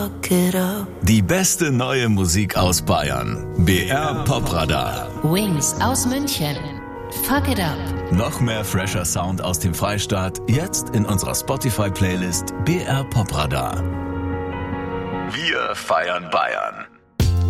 Die beste neue Musik aus Bayern. BR Popradar. Wings aus München. Fuck it up. Noch mehr fresher Sound aus dem Freistaat, jetzt in unserer Spotify-Playlist BR Popradar. Wir feiern Bayern.